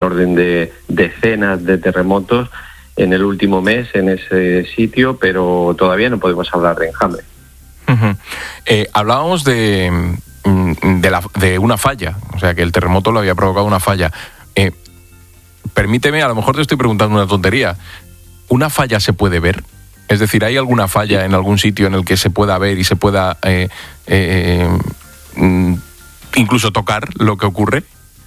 orden de decenas de terremotos en el último mes en ese sitio, pero todavía no podemos hablar de enjambre. Hablábamos de una falla, o sea, que el terremoto lo había provocado una falla. Permíteme, a lo mejor te estoy preguntando una tontería. ¿Una falla se puede ver? Es decir, ¿hay alguna falla en algún sitio en el que se pueda ver y se pueda incluso tocar lo que ocurre?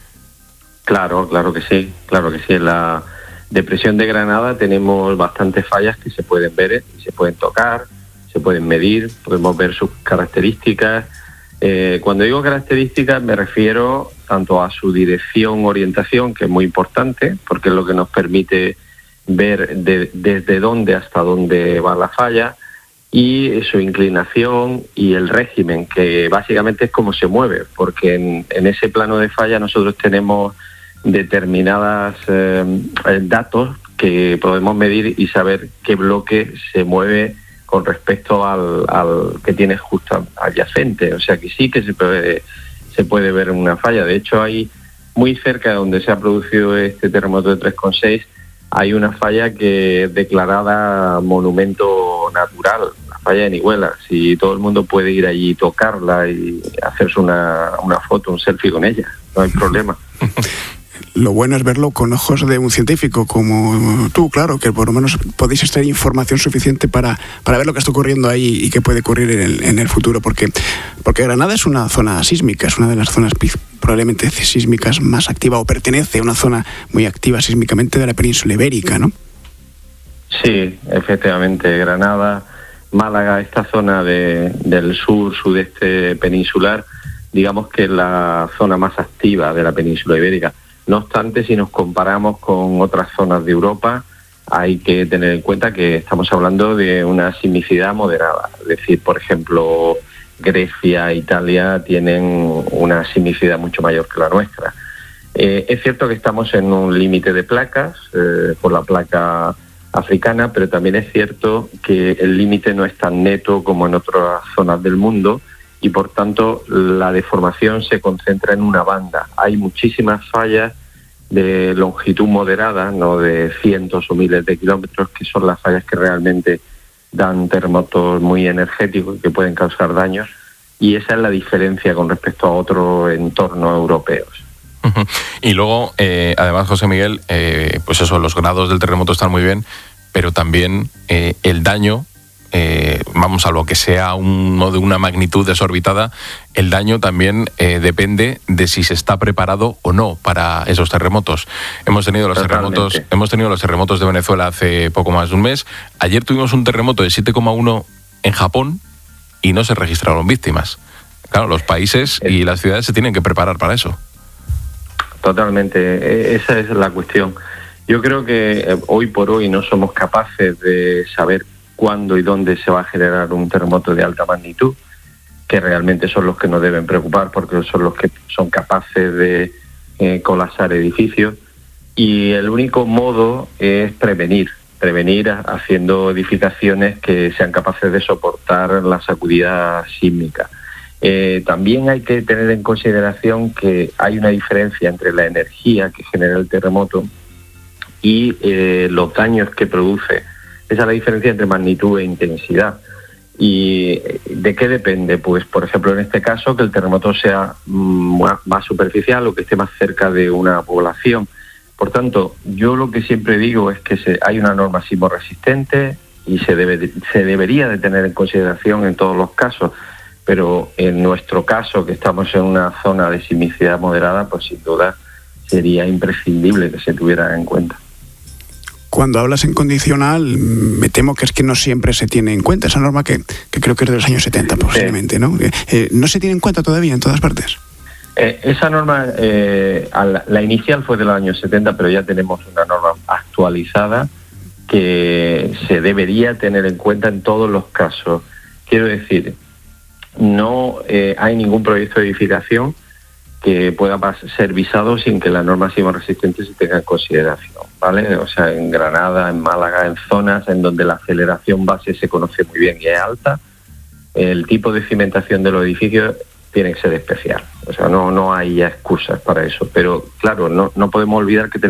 Claro que sí. En la depresión de Granada tenemos bastantes fallas que se pueden ver y se pueden tocar, se pueden medir, podemos ver sus características. Cuando digo características me refiero tanto a su dirección, orientación, que es muy importante, porque es lo que nos permite ver desde dónde hasta dónde va la falla, y su inclinación y el régimen, que básicamente es cómo se mueve, porque en ese plano de falla nosotros tenemos determinadas datos que podemos medir y saber qué bloque se mueve con respecto al que tiene justo adyacente. O sea que sí que se puede ver una falla. De hecho, hay muy cerca de donde se ha producido este terremoto de 3,6, hay una falla que es declarada monumento natural, la falla de Nihuela. Si todo el mundo puede ir allí y tocarla y hacerse una foto, un selfie con ella, no hay problema. Lo bueno es verlo con ojos de un científico como tú, claro, que por lo menos podéis extraer información suficiente para ver lo que está ocurriendo ahí y qué puede ocurrir en el futuro, porque Granada es una zona sísmica, es una de las zonas probablemente sísmicas más activa, o pertenece a una zona muy activa sísmicamente de la península ibérica, ¿no? Sí, efectivamente, Granada, Málaga, esta zona del sudeste peninsular, digamos que es la zona más activa de la península ibérica. No obstante, si nos comparamos con otras zonas de Europa, hay que tener en cuenta que estamos hablando de una sismicidad moderada. Es decir, por ejemplo, Grecia, Italia tienen una sismicidad mucho mayor que la nuestra. Es cierto que estamos en un límite de placas, por la placa africana, pero también es cierto que el límite no es tan neto como en otras zonas del mundo, y por tanto la deformación se concentra en una banda. Hay muchísimas fallas de longitud moderada, no de cientos o miles de kilómetros, que son las fallas que realmente dan terremotos muy energéticos y que pueden causar daños, y esa es la diferencia con respecto a otros entornos europeos. Y luego, además, José Miguel, pues eso, los grados del terremoto están muy bien, pero también el daño, vamos, a lo que sea uno de una magnitud desorbitada, el daño también depende de si se está preparado o no para esos terremotos. Hemos tenido los terremotos de Venezuela hace poco más de un mes. Ayer tuvimos un terremoto de 7,1 en Japón y no se registraron víctimas. Claro, los países y las ciudades se tienen que preparar para eso. Totalmente, esa es la cuestión. Yo creo que hoy por hoy no somos capaces de saber cuándo y dónde se va a generar un terremoto de alta magnitud, que realmente son los que nos deben preocupar, porque son los que son capaces de colapsar edificios, y el único modo es prevenir haciendo edificaciones que sean capaces de soportar la sacudida sísmica. También hay que tener en consideración que hay una diferencia entre la energía que genera el terremoto y los daños que produce. Esa es la diferencia entre magnitud e intensidad. ¿Y de qué depende? Pues, por ejemplo, en este caso, que el terremoto sea más superficial o que esté más cerca de una población. Por tanto, yo lo que siempre digo es que hay una norma sismoresistente y se debería de tener en consideración en todos los casos. Pero en nuestro caso, que estamos en una zona de sismicidad moderada, pues sin duda sería imprescindible que se tuviera en cuenta. Cuando hablas en condicional, me temo que es que no siempre se tiene en cuenta esa norma que creo que es de los años 70 posiblemente, ¿no? ¿No se tiene en cuenta todavía en todas partes? Esa norma, la inicial fue de los años 70, pero ya tenemos una norma actualizada que se debería tener en cuenta en todos los casos. Quiero decir, no hay ningún proyecto de edificación que pueda ser visado sin que la norma sismoresistente se tenga en consideración, ¿vale? O sea, en Granada, en Málaga, en zonas en donde la aceleración base se conoce muy bien y es alta, el tipo de cimentación de los edificios tiene que ser especial. O sea, no hay ya excusas para eso. Pero, claro, no podemos olvidar que